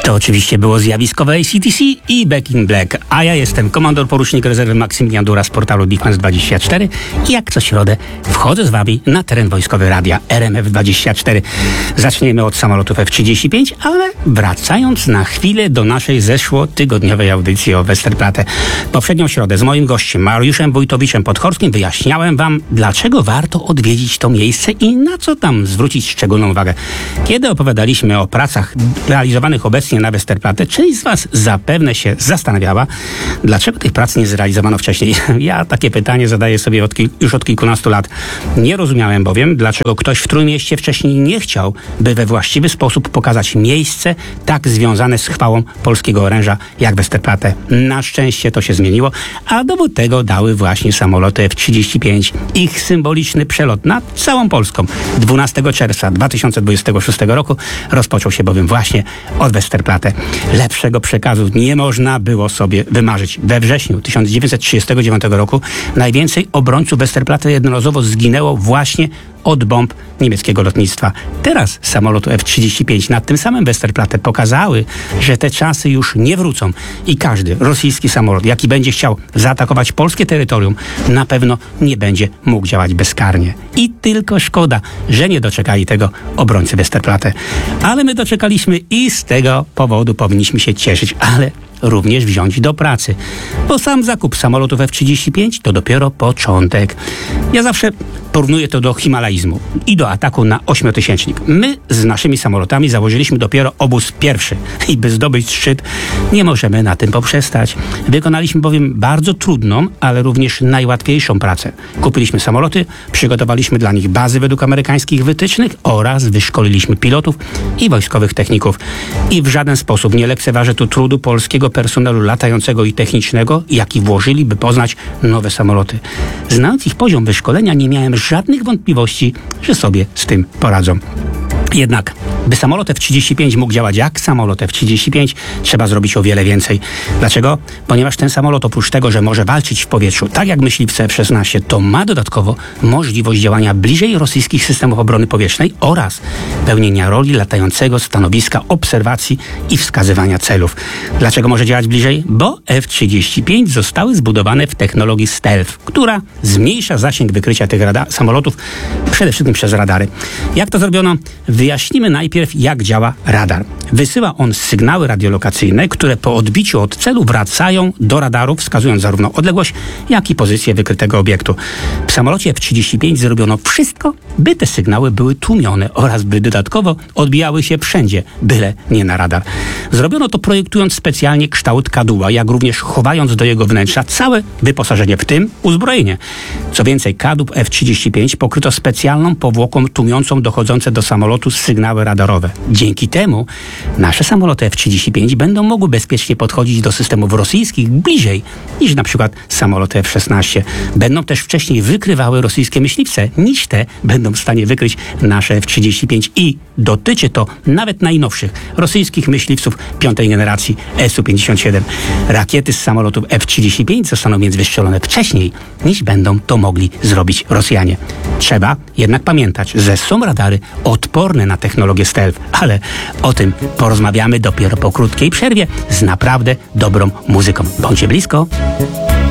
To oczywiście było zjawiskowe AC/DC i Back in Black, a ja jestem komandor porucznik rezerwy Maksymilian Dura z portalu Defense24 i jak co środę wchodzę z wami na teren wojskowy radia RMF24. Zaczniemy od samolotów F-35, ale wracając na chwilę do naszej zeszłotygodniowej audycji o Westerplatte. Poprzednią środę z moim gościem Mariuszem Wójtowiczem-Podhorskim wyjaśniałem wam, dlaczego warto odwiedzić to miejsce i na co tam zwrócić szczególną uwagę. Kiedy opowiadaliśmy o pracach realizowanych obecnie na Westerplatte, część z was zapewne się zastanawiała, dlaczego tych prac nie zrealizowano wcześniej. Ja takie pytanie zadaję sobie już od kilkunastu lat. Nie rozumiałem bowiem, dlaczego ktoś w Trójmieście wcześniej nie chciał, by we właściwy sposób pokazać miejsce tak związane z chwałą polskiego oręża jak Westerplatte. Na szczęście to się zmieniło, a dowód tego dały właśnie samoloty F-35. Ich symboliczny przelot nad całą Polską 12 czerwca 2026 roku rozpoczął się bowiem właśnie od Westerplatte. Lepszego przekazu nie można było sobie wymarzyć. We wrześniu 1939 roku najwięcej obrońców Westerplatte jednorazowo zginęło właśnie od bomb niemieckiego lotnictwa. Teraz samoloty F-35 nad tym samym Westerplatte pokazały, że te czasy już nie wrócą i każdy rosyjski samolot, jaki będzie chciał zaatakować polskie terytorium, na pewno nie będzie mógł działać bezkarnie. I tylko szkoda, że nie doczekali tego obrońcy Westerplatte. Ale my doczekaliśmy i z tego powodu powinniśmy się cieszyć, ale również wziąć do pracy. Bo sam zakup samolotów F-35 to dopiero początek. Ja zawsze porównuję to do himalaizmu i do ataku na ośmiotysięcznik. My z naszymi samolotami założyliśmy dopiero obóz pierwszy i by zdobyć szczyt nie możemy na tym poprzestać. Wykonaliśmy bowiem bardzo trudną, ale również najłatwiejszą pracę. Kupiliśmy samoloty, przygotowaliśmy dla nich bazy według amerykańskich wytycznych oraz wyszkoliliśmy pilotów i wojskowych techników. I w żaden sposób nie lekceważę tu trudu polskiego personelu latającego i technicznego, jaki włożyli, by poznać nowe samoloty. Znając ich poziom wyszkolenia, nie miałem żadnych wątpliwości, że sobie z tym poradzą. Jednak, by samolot F-35 mógł działać jak samolot F-35, trzeba zrobić o wiele więcej. Dlaczego? Ponieważ ten samolot oprócz tego, że może walczyć w powietrzu, tak jak myśliwce F-16, to ma dodatkowo możliwość działania bliżej rosyjskich systemów obrony powietrznej oraz pełnienia roli latającego stanowiska obserwacji i wskazywania celów. Dlaczego może działać bliżej? Bo F-35 zostały zbudowane w technologii stealth, która zmniejsza zasięg wykrycia tych samolotów przede wszystkim przez radary. Jak to zrobiono? Wyjaśnimy najpierw, jak działa radar. Wysyła on sygnały radiolokacyjne, które po odbiciu od celu wracają do radarów, wskazując zarówno odległość, jak i pozycję wykrytego obiektu. W samolocie F-35 zrobiono wszystko, by te sygnały były tłumione oraz by dodatkowo odbijały się wszędzie, byle nie na radar. Zrobiono to projektując specjalnie kształt kadłuba, jak również chowając do jego wnętrza całe wyposażenie, w tym uzbrojenie. Co więcej, kadłub F-35 pokryto specjalną powłoką tłumiącą dochodzące do samolotu sygnały radarowe. Dzięki temu nasze samoloty F-35 będą mogły bezpiecznie podchodzić do systemów rosyjskich bliżej niż na przykład samoloty F-16. Będą też wcześniej wykrywały rosyjskie myśliwce, niż te będą w stanie wykryć nasze F-35 i dotyczy to nawet najnowszych rosyjskich myśliwców piątej generacji Su-57. Rakiety z samolotów F-35 zostaną więc wystrzelone wcześniej, niż będą to mogli zrobić Rosjanie. Trzeba jednak pamiętać, że są radary odporne na technologię stealth, ale o tym porozmawiamy dopiero po krótkiej przerwie z naprawdę dobrą muzyką. Bądźcie blisko.